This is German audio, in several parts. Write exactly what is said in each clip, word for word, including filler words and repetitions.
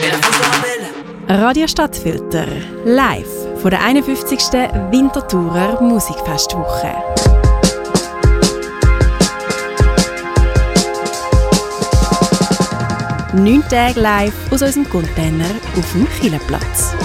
Radio Stadtfilter, live von der einundfünfzigsten Winterthurer Musikfestwoche. Neun Tage live aus unserem Container auf dem Kielerplatz.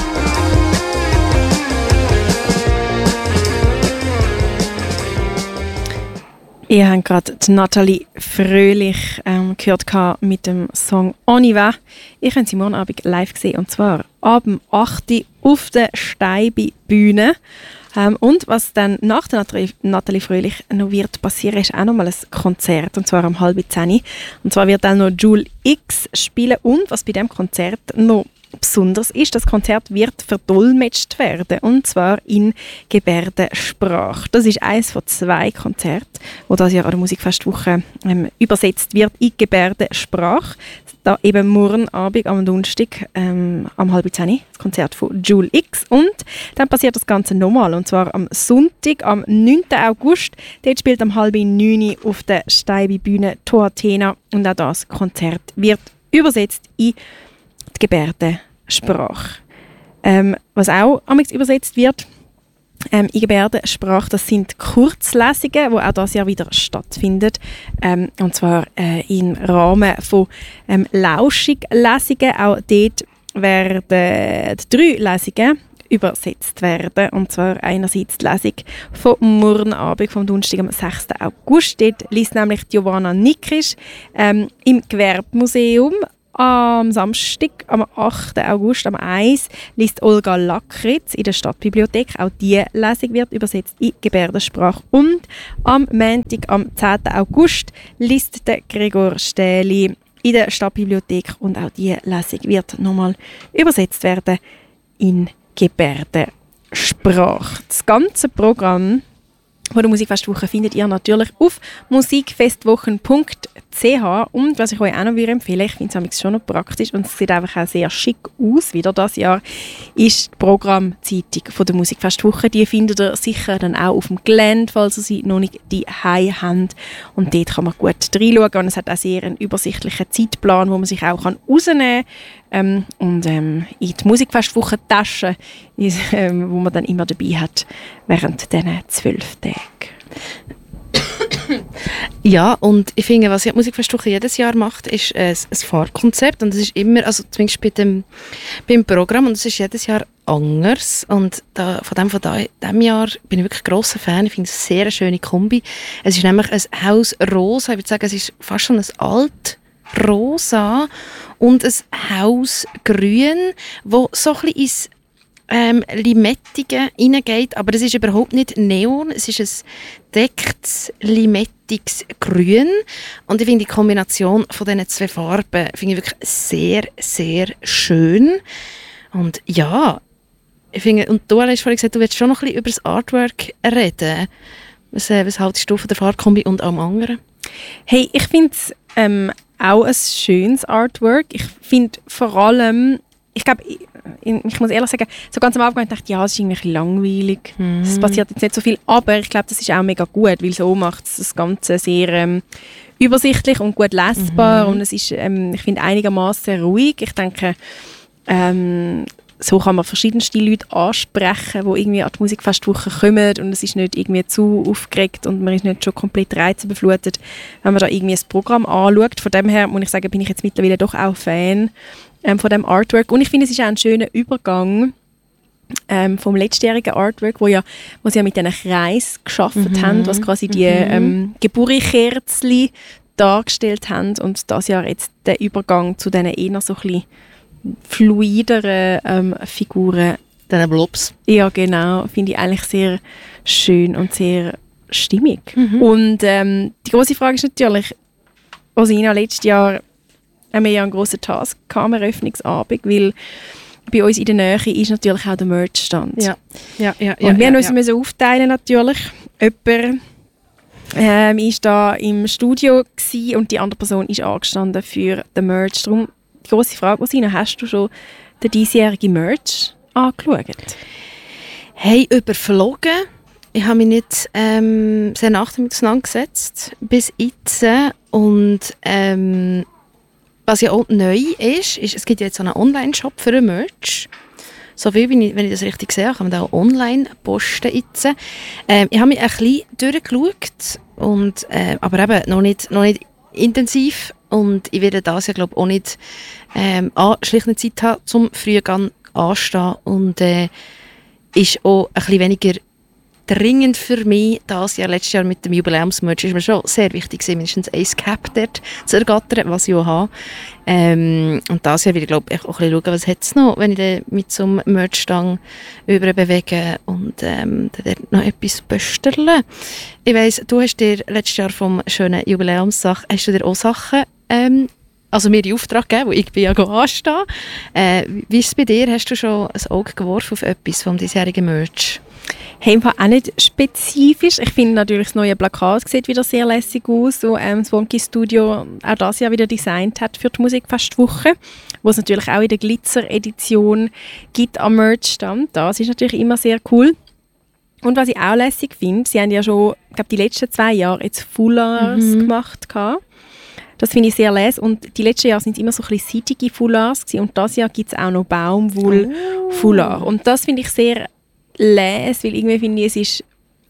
Ihr habt gerade Nathalie Fröhlich ähm, gehört mit dem Song «On y va». Ich habe sie morgen Abend live gesehen, und zwar ab dem acht Uhr auf der Steibi-Bühne. Ähm, und was dann nach der Nathalie, Nathalie Fröhlich noch wird passieren, ist auch noch mal ein Konzert, und zwar um halb zehn. Und zwar wird dann noch Jule X spielen, und was bei diesem Konzert noch besonders ist, das Konzert wird verdolmetscht werden, und zwar in Gebärdensprache. Das ist eines von zwei Konzerten, wo das Jahr an der Musikfestwoche ähm, übersetzt wird in Gebärdensprache. Da eben morgen Abend am Donnerstag ähm, am halb zehn das Konzert von Jule X, und dann passiert das Ganze nochmal, und zwar am Sonntag, am neunten August. Dort spielt am halb neun auf der Steibi-Bühne Toatena, und auch das Konzert wird übersetzt in die Gebärdensprache. Ähm, was auch amigs übersetzt wird ähm, in Gebärdensprache, das sind Kurzlesungen, die auch dieses Jahr wieder stattfinden. Ähm, und zwar äh, im Rahmen von ähm, Lauschig-Lesungen. Auch dort werden drei Lesungen übersetzt werden. Und zwar einerseits die Lesung von morgen Abend, vom Donnerstag am sechsten August. Dort liest nämlich Giovanna Nikisch ähm, im Gewerbemuseum. Am Samstag, am achten August, am eins liest Olga Lakritz in der Stadtbibliothek. Auch diese Lesung wird übersetzt in Gebärdensprache. Und am Montag, am zehnten August, liest der Gregor Stähli in der Stadtbibliothek. Und auch diese Lesung wird nochmal übersetzt werden in Gebärdensprache. Das ganze Programm von der Musikfestwoche findet ihr natürlich auf musikfestwochen punkt c h. Und was ich euch auch noch empfehlen, ich finde es schon noch praktisch und es sieht einfach auch sehr schick aus, wieder das Jahr, ist die Programmzeitung von der Musikfestwoche. Die findet ihr sicher dann auch auf dem Gelände, falls ihr sie noch nicht die Hause habt. Und dort kann man gut reinschauen. Und es hat auch sehr einen übersichtlichen Zeitplan, wo man sich auch rausnehmen kann. Ähm, und ähm, in die Musikfestwoche-Tasche, ähm, wo man dann immer dabei hat, während diesen zwölf Tagen. Ja, und ich finde, was die Musikfestwoche jedes Jahr macht, ist ein, ein Fahrkonzept. Und das ist immer, also zumindest bei dem, beim Programm, und es ist jedes Jahr anders. Und da, von dem von da, diesem Jahr bin ich wirklich ein grosser Fan. Ich finde es eine sehr schöne Kombi. Es ist nämlich ein Haus Rosa. Ich würde sagen, es ist fast schon ein Alt Rosa und ein Haus Grün, wo so ein bisschen ins ähm, Limettige hineingeht, aber es ist überhaupt nicht Neon, es ist ein decktes, limettiges Grün, und ich finde die Kombination von diesen zwei Farben finde ich wirklich sehr, sehr schön. Und ja, ich finde, und du hast vorhin gesagt, du willst schon noch ein bisschen über das Artwork reden. Was, äh, was haltest du von der Farbkombi und am anderen? Hey, ich finde es ähm, auch ein schönes Artwork. Ich finde vor allem, ich glaube, ich, ich muss ehrlich sagen, so ganz am Anfang dachte ich, ja, es ist irgendwie langweilig. Mm. Es passiert jetzt nicht so viel, aber ich glaube, das ist auch mega gut, weil so macht es das Ganze sehr ähm, übersichtlich und gut lesbar, mm. und es ist, ähm, ich finde, einigermaßen ruhig. Ich denke, ähm, so kann man verschiedenste Leute ansprechen, die irgendwie an die Musikfestwoche kommen, und es ist nicht irgendwie zu aufgeregt und man ist nicht schon komplett reizüberflutet, wenn man da irgendwie das Programm anschaut. Von dem her muss ich sagen, bin ich jetzt mittlerweile doch auch Fan ähm, von dem Artwork, und ich finde, es ist auch ein schöner Übergang ähm, vom letztjährigen Artwork, wo, ja, wo sie ja mit diesen Kreis geschaffen mhm. haben, was quasi die mhm. ähm, Geburtikerzchen dargestellt haben, und das Jahr jetzt der Übergang zu diesen eher so ein bisschen fluideren ähm, Figuren. Diese Blobs. Ja, genau. Finde ich eigentlich sehr schön und sehr stimmig. Mhm. Und ähm, die grosse Frage ist natürlich, Rosina, letztes Jahr haben wir ja einen grossen Task am Eröffnungsabend, weil bei uns in der Nähe ist natürlich auch der Merch-Stand. Ja. Ja, ja, und wir ja, müssen ja. uns aufteilen natürlich. Jemand ähm, ist da im Studio gewesen, und die andere Person ist angestanden für den Merch. Darum die grosse Frage, Rosina, hast du schon den diesjährigen Merch angeschaut? Hey, überflogen. Ich habe mich nicht ähm, sehr nachdem auseinandergesetzt bis jetzt. Und ähm, was ja auch neu ist, ist, es gibt ja jetzt einen Online-Shop für ein Merch. So viel, wenn ich, wenn ich das richtig sehe, kann man da auch online posten jetzt. Ähm, ich habe mich ein bisschen durchgeschaut, und, äh, aber eben noch nicht, noch nicht intensiv. Und ich werde das ja, glaube ich, auch nicht ähm, an, schlicht eine Zeit haben, zum früh anstehen. Und äh, ist auch ein bisschen weniger dringend für mich. Das Jahr, letztes Jahr mit dem Jubiläumsmerch ist mir schon sehr wichtig, mindestens ein Cap dort zu ergattern, was ich auch habe. Ähm, und das Jahr will ich, glaube ich, auch ein bisschen schauen, was hat es noch, wenn ich dann mit so einem Merchstang überbewege und ähm, dann dort noch etwas bestelle. Ich weiss, du hast dir letztes Jahr vom schönen Jubiläumssach, hast du dir auch Sachen ähm, also mir in Auftrag gegeben, wo ich bin ja anstehen. Äh, wie ist es bei dir? Hast du schon ein Auge geworfen auf etwas vom diesjährigen Merch? Hey, auch nicht spezifisch. Ich finde natürlich, das neue Plakat sieht wieder sehr lässig aus, so ähm, das Wonky Studio auch das Jahr wieder designt hat für die Musikfestwoche, wo es natürlich auch in der Glitzer-Edition gibt am Merchstand. Das ist natürlich immer sehr cool. Und was ich auch lässig finde, sie haben ja schon, ich glaube, die letzten zwei Jahre jetzt Foulards mhm. gemacht gehabt. Das finde ich sehr les. Und die letzten Jahre sind es immer so ein bisschen seitige Foulards gewesen. Und dieses Jahr gibt es auch noch Baumwoll-Foulard. Oh. Und das finde ich sehr les, weil irgendwie finde ich, es ist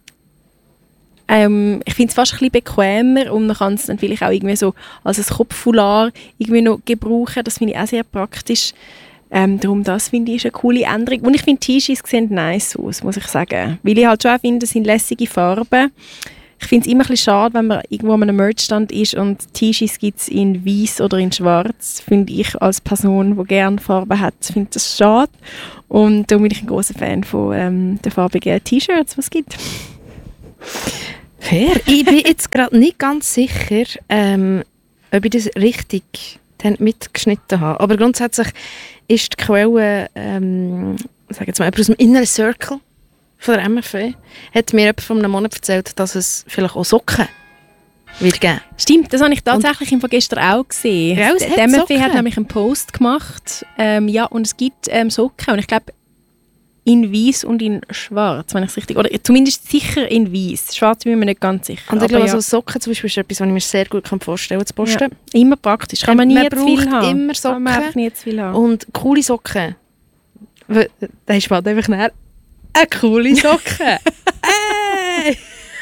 ähm, ich finde es fast ein bisschen bequemer und man kann es dann vielleicht auch irgendwie so als ein Kopffoulard irgendwie noch gebrauchen. Das finde ich auch sehr praktisch. Ähm, darum, das finde ich ist eine coole Änderung. Und ich finde, T-Shirts sehen nice aus, muss ich sagen. Weil ich halt schon auch finde, es sind lässige Farben. Ich finde es immer ein bisschen schade, wenn man irgendwo an einem Merchstand ist und T-Shirts gibt es in weiß oder in schwarz. Finde ich als Person, die gerne Farben hat, finde das schade. Und darum bin ich ein großer Fan von ähm, den farbigen T-Shirts, die es gibt. Fair. Ich bin jetzt gerade nicht ganz sicher, ähm, ob ich das richtig mitgeschnitten habe. Aber grundsätzlich ist die Quelle, ähm, sag jetzt mal, aus dem Inner Circle von der M F E, hat mir jemand vor einem Monat erzählt, dass es vielleicht auch Socken wird geben. Stimmt, das habe ich tatsächlich und gestern auch gesehen. Ja, die M F E hat nämlich einen Post gemacht. Ähm, ja, und es gibt ähm, Socken. Und ich glaube, in weiß und in schwarz, wenn ich es richtig... Oder zumindest sicher in weiß. Schwarz bin ich mir nicht ganz sicher. Und ich glaube, ja. so Socken zum Beispiel ist etwas, was ich mir sehr gut vorstellen kann zu posten. Ja, immer praktisch. Kann man nie man zu viel haben. immer Socken. Kann man einfach nie zu viel haben. Und coole Socken. Da ist man einfach näher. Eine coole Socke. Ey!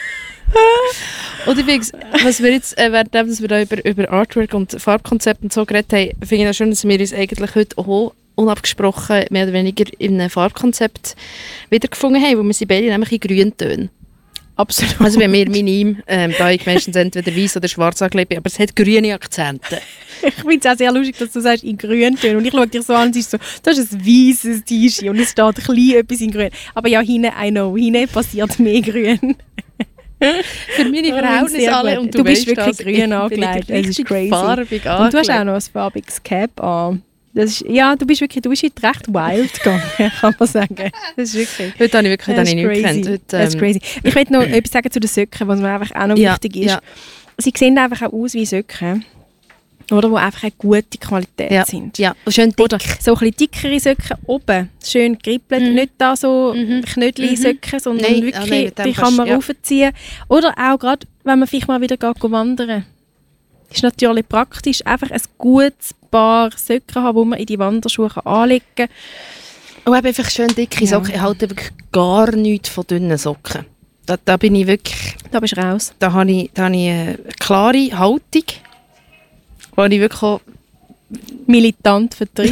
Und übrigens, was wir jetzt, äh, während wir da über, über Artwork und Farbkonzept und so geredet haben, finde ich auch schön, dass wir uns eigentlich heute auch unabgesprochen mehr oder weniger in einem Farbkonzept wiedergefunden haben, wo wir sind beide nämlich in Grüntönen. Absolut. Also bei mir minim, ähm, da ich meistens entweder weiß oder schwarz angelegt bin, aber es hat grüne Akzente. Ich finde es auch sehr lustig, dass du sagst, in Grüntönen. Und ich schaue dich so an und es ist so, das ist ein weißes T-Shirt und es steht ein bisschen etwas in Grün. Aber ja, hinten, I know, hinten passiert mehr Grün. Für meine Verhältnisse alle. Und du, du bist wirklich das, grün angelegt. Das ist crazy. Farbig und du hast auch noch ein farbiges Cap an. Das ist, ja, du bist wirklich, du bist heute recht wild gegangen, kann man sagen. Das ist wirklich... Heute habe ich wirklich das nicht gekannt. Heute, ähm, das ist crazy. Ich möchte noch etwas sagen zu den Socken, was mir einfach auch noch ja, wichtig ist. Ja. Sie sehen einfach auch aus wie Socken, oder, die einfach eine gute Qualität ja. sind. Ja, und schön dick. Oder so ein bisschen dickere Socken oben, schön gerippelt, mhm. nicht da so mhm. Knödli-Socken, sondern nein, wirklich, oh nein, die kann man ja. raufziehen. Oder auch gerade, wenn man vielleicht mal wieder geht, wandern. Ist natürlich praktisch, einfach ein gutes Paar Socken haben, die man in die Wanderschuhe anlegen kann. Und eben einfach schön dicke ja. Socken. Ich halte wirklich gar nichts von dünnen Socken. Da, da bin ich wirklich... Da bist du raus. Da habe ich, da habe ich eine klare Haltung, wo ich wirklich auch militant vertritt.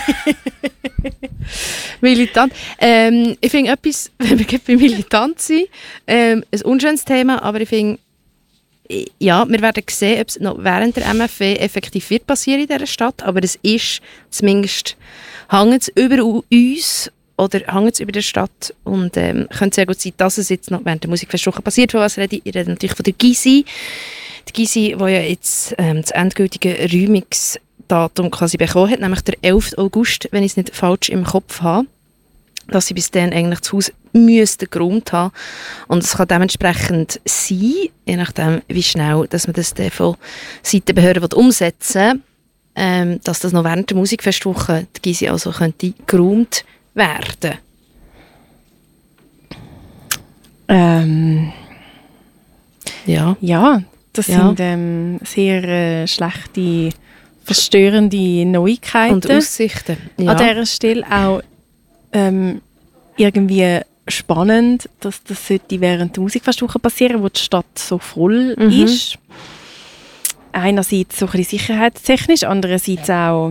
Militant. Ähm, ich finde etwas, wenn wir bei militant sind, ähm, ein unschönes Thema, aber ich finde, ja, wir werden sehen, ob es noch während der M F E effektiv wird passieren in dieser Stadt, aber es ist zumindest, hängt es über uns oder hängt es über der Stadt und ähm, könnte sehr gut sein, dass es jetzt noch während der Musikfestwoche passiert. Von was rede ich? Ich rede natürlich von der Gysi. Die Gysi, die ja jetzt ähm, das endgültige Räumungsdatum quasi bekommen hat, nämlich der elften August, wenn ich es nicht falsch im Kopf habe, dass sie bis dann eigentlich das Haus müssten geräumt haben. Und es kann dementsprechend sein, je nachdem, wie schnell dass man das dann von Seiten der Behörden umsetzen will, ähm, dass das noch während der Musikfestwoche die Gysi also könnte geräumt werden. Ähm, ja. Ja, das ja. sind ähm, sehr äh, schlechte verstörende Neuigkeiten. Und Aussichten. Ja. An dieser Stelle auch ähm, irgendwie spannend, dass das sollte während der Musikfestwoche passieren, wo die Stadt so voll Mhm. ist. Einerseits so ein bisschen sicherheitstechnisch, andererseits auch,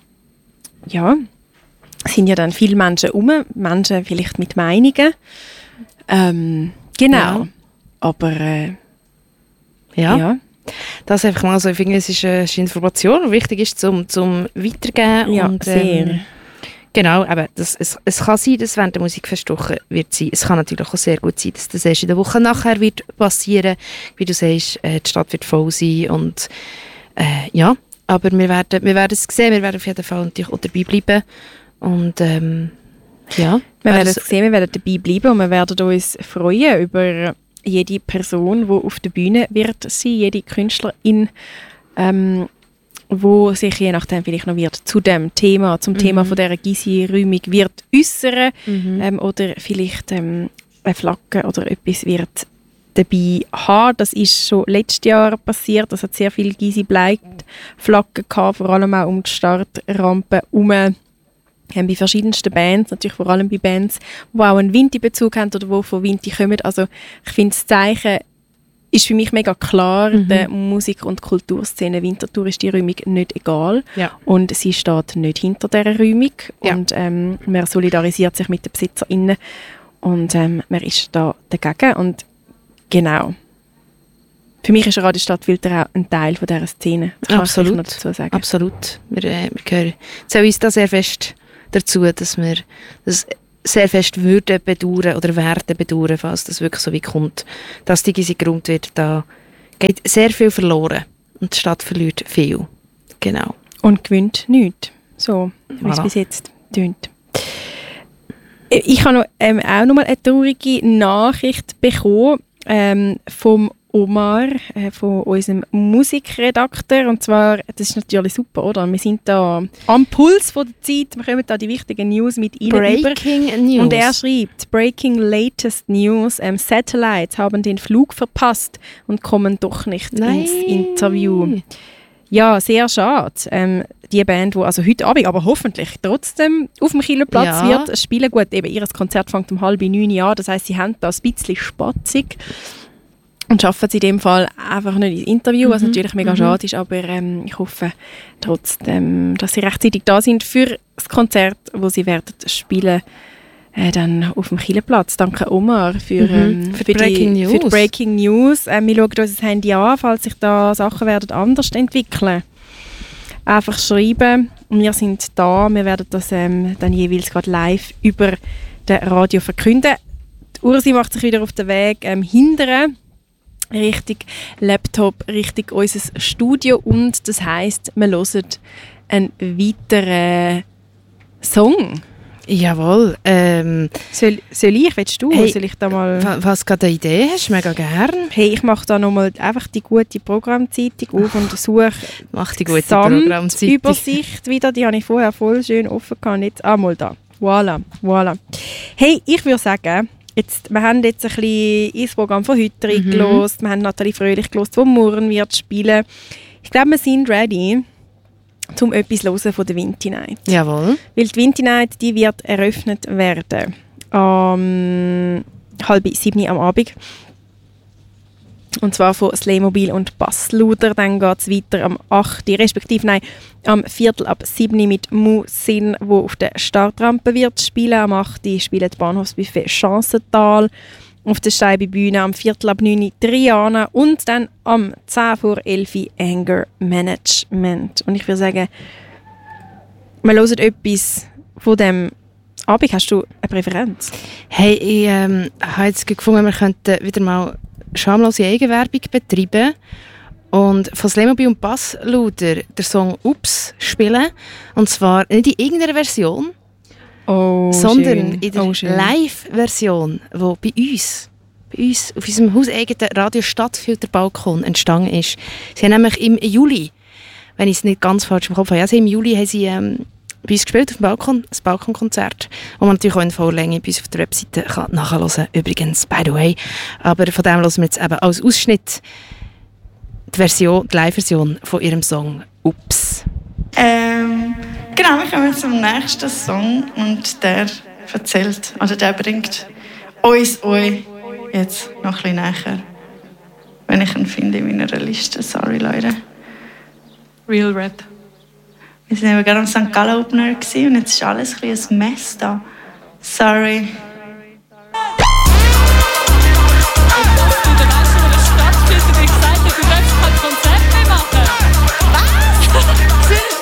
ja, sind ja dann viele Menschen rum, Menschen vielleicht mit Meinungen. Ähm, genau. Ja. Aber äh, Ja. ja. Das einfach mal so, ich finde, es ist eine Information, die wichtig ist zum, zum Weitergeben. Ja, und, sehr. Ähm, genau, aber das, es, es kann sein, dass während der Musikfestwoche wird sein. Es kann natürlich auch sehr gut sein, dass das erst in der Woche nachher wird passieren. Wie du sagst, äh, die Stadt wird voll sein und äh, ja, aber wir werden, wir werden es sehen, wir werden auf jeden Fall natürlich auch dabei bleiben und ähm, ja. Wir werden Also- es sehen, wir werden dabei bleiben und wir werden uns freuen über jede Person, die auf der Bühne wird sein, jede Künstlerin, ähm, wo sich je nachdem vielleicht noch wird zu dem Thema, zum Mhm. Thema von dieser Gysi-Räumung wird äußern Mhm. ähm, oder vielleicht ähm, eine Flagge oder etwas wird dabei haben. Das ist schon letztes Jahr passiert. Es hat sehr viele Gysi-Bleit-Flaggen gehabt, vor allem auch um die Startrampe herum. Haben bei verschiedensten Bands, natürlich vor allem bei Bands, die auch einen Vinti-Bezug haben oder die von Vinti kommen. Also ich finde, das Zeichen ist für mich mega klar. Mhm. Der Musik- und Kulturszene Winterthur ist die Räumung nicht egal. Ja. Und sie steht nicht hinter dieser Räumung. Ja. Und ähm, man solidarisiert sich mit den BesitzerInnen. Und ähm, man ist da dagegen. Und genau. Für mich ist Radio Stadtfilter auch ein Teil von dieser Szene. Das kann Absolut. ich noch dazu sagen. Absolut. Wir, äh, wir gehören zu uns da sehr fest dazu, dass wir das sehr fest würden bedauern oder werden bedauern, falls das wirklich so wie kommt, dass die Gysi geräumt wird. Da geht sehr viel verloren und die Stadt verliert viel. Genau. Und gewinnt nichts. So, wie es Voilà. bis jetzt tönt. Ich habe noch, ähm, auch noch mal eine traurige Nachricht bekommen ähm, vom Omar, äh, von unserem Musikredakteur. Und zwar, das ist natürlich super, oder? Wir sind da am Puls von der Zeit. Wir kommen da die wichtigen News mit Ihnen über. Breaking News. Und er schreibt, Breaking Latest News, ähm, Satellites haben den Flug verpasst und kommen doch nicht Nein. ins Interview. Ja, sehr schade. Ähm, die Band, die also heute Abend, aber hoffentlich trotzdem auf dem Kielerplatz Ja. wird spielen. Gut, eben, ihr Konzert fängt um halb neun an, das heisst, sie haben da ein bisschen spatzig und schaffen es in dem Fall einfach nicht ins Interview, was Mhm. natürlich mega Mhm. schade ist, aber ähm, ich hoffe trotzdem, dass sie rechtzeitig da sind für das Konzert, wo sie werden spielen äh, dann auf dem Kielerplatz. Danke Omar für, Mhm. ähm, Für für, die Breaking die, News. für die Breaking News. Ähm, wir schauen uns das Handy an, falls sich da Sachen werden anders entwickeln. Einfach schreiben. Wir sind da. Wir werden das ähm, dann jeweils gerade live über das Radio verkünden. Die Ursi macht sich wieder auf den Weg ähm, hindern. Richtung Laptop, Richtung unser Studio. Und das heisst, wir hören einen weiteren Song. Jawohl. Ähm, Soll, soll ich? Willst du? Hey, soll ich da mal... wa- was gerade eine Idee hast, mega gern. Hey, ich mache da nochmal einfach die gute Programmzeitung auf und suche Mach die gute Programmzeitung. die Übersicht wieder. Die habe ich vorher voll schön offen gehabt. Jetzt einmal da. Voilà, voilà. Hey, ich würde sagen, jetzt, wir haben jetzt ein bisschen ins Programm von heute reingelassen. Wir haben Nathalie Fröhlich gehört, die morgen wird spielen. Ich glaube, wir sind ready, um etwas zu hören von der Vinti Night. Jawohl. Weil die Vinti Night, die wird eröffnet werden am halb sieben am Abend. Und zwar von Slaymobil und Bassluder. Dann geht es weiter am acht, respektive nein, am Viertel ab sieben mit Musin, wo auf der Startrampe wird spielen. Am acht spielt Bahnhofsbuffet Chancental. Auf der Steibebühne am Viertel ab neun Triana. Und dann am zehn vor elf Anger Management. Und ich würde sagen, wir hören etwas von dem Abend. Hast du eine Präferenz? Hey, ich ähm, habe jetzt gefunden, wir könnten wieder mal schamlose Eigenwerbung betreiben und von Slaymobil und Bassluder den Song «Ups» spielen. Und zwar nicht in irgendeiner Version, Oh, sondern schön. in der Oh, schön. Live-Version, die bei uns, bei uns auf unserem hauseigenen Radio Stadtfilterbalkon entstanden ist. Sie haben nämlich im Juli, wenn ich es nicht ganz falsch im Kopf habe, ja, sie im Juli haben sie ähm, bei uns gespielt auf dem Balkon, ein Balkonkonzert, wo man natürlich auch in Vorlänge bei uns auf der Webseite kann nachhören kann. Übrigens, by the way. Aber von dem hören wir jetzt eben als Ausschnitt die Version, die Live-Version von ihrem Song «Ups». Ähm, genau, wir kommen zum nächsten Song und der erzählt, also der bringt uns euch jetzt noch ein bisschen näher. Wenn ich ihn finde in meiner Liste. Sorry, Leute. Real Red. Wir waren eben gerade am Sankt Gallen Open Air und jetzt ist alles ein bisschen ein Mess da. Sorry.